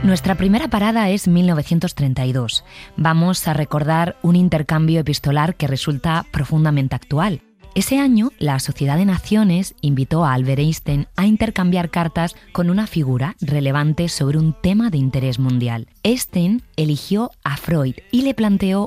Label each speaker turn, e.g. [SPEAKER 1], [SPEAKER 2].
[SPEAKER 1] Nuestra primera parada es 1932. Vamos a recordar un intercambio epistolar que resulta profundamente actual. Ese año, la Sociedad de Naciones invitó a Albert Einstein a intercambiar cartas con una figura relevante sobre un tema de interés mundial. Einstein eligió a Freud y le planteó